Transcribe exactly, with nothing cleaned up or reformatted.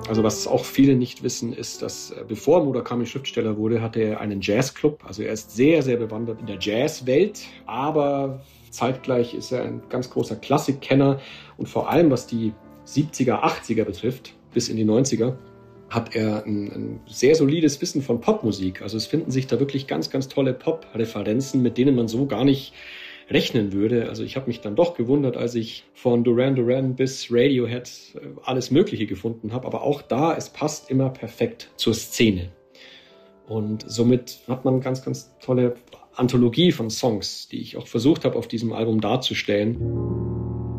Also was auch viele nicht wissen, ist, dass bevor Murakami Schriftsteller wurde, hatte er einen Jazzclub. Also er ist sehr, sehr bewandert in der Jazzwelt, aber zeitgleich ist er ein ganz großer Klassikkenner und vor allem, was die siebziger, achtziger betrifft, bis in die neunziger, hat er ein, ein sehr solides Wissen von Popmusik. Also es finden sich da wirklich ganz, ganz tolle Pop-Referenzen, mit denen man so gar nicht rechnen würde. Also ich habe mich dann doch gewundert, als ich von Duran Duran bis Radiohead alles Mögliche gefunden habe. Aber auch da, es passt immer perfekt zur Szene. Und somit hat man eine ganz, ganz tolle Anthologie von Songs, die ich auch versucht habe, auf diesem Album darzustellen.